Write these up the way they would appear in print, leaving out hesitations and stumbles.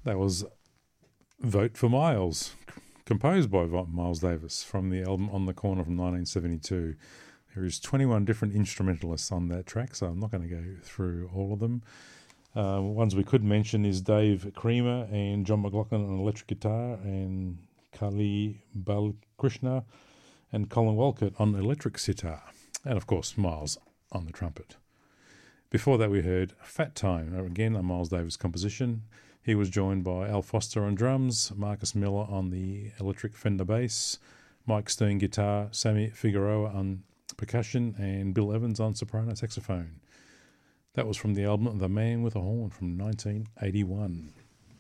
That was Vote for Miles, composed by Miles Davis from the album On the Corner from 1972. There is 21 different instrumentalists on that track, so I'm not going to go through all of them. Ones we could mention is Dave Creamer and John McLaughlin on electric guitar, and Kali Balakrishna and Colin Walcott on electric sitar, and of course Miles on the trumpet. Before that we heard Fat Time, again a Miles Davis composition. He was joined by Al Foster on drums, Marcus Miller on the electric Fender bass, Mike Stern guitar, Sammy Figueroa on percussion, and Bill Evans on soprano saxophone. That was from the album The Man with a Horn from 1981.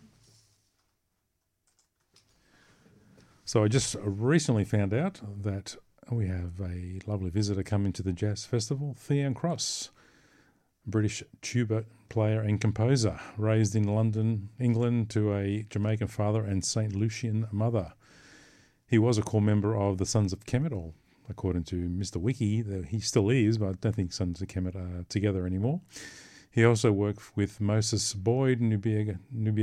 So I just recently found out that we have a lovely visitor coming to the Jazz Festival, Theon Cross, British tuba player and composer, raised in London, England, to a Jamaican father and St. Lucian mother. He was a core member of the Sons of Kemet, or according to Mr. Wiki, he still is, but I don't think Sons of Kemet are together anymore. He also worked with Moses Boyd, Nubai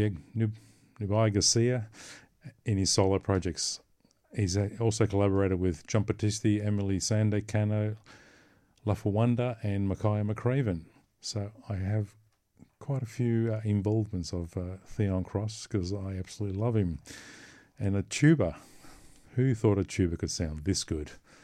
Garcia in his solo projects. He's also collaborated with John Battisti, Emily Sande Cano, Lafawanda, and Micaiah McCraven. So I have quite a few involvements of Theon Cross because I absolutely love him. And a tuba. Who thought a tuba could sound this good?